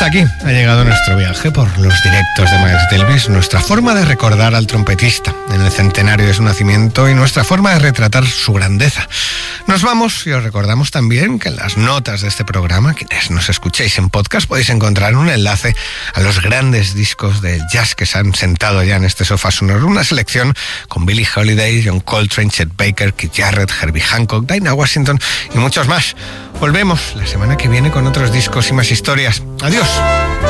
Hasta aquí ha llegado nuestro viaje por los directos de Miles Davis, nuestra forma de recordar al trompetista en el centenario de su nacimiento y nuestra forma de retratar su grandeza. Nos vamos y os recordamos también que en las notas de este programa, quienes nos escuchéis en podcast, podéis encontrar un enlace a los grandes discos del jazz que se han sentado ya en este sofá sonoro, una selección con Billie Holiday, John Coltrane, Chet Baker, Keith Jarrett, Herbie Hancock, Dinah Washington y muchos más. Volvemos la semana que viene con otros discos y más historias. Adiós.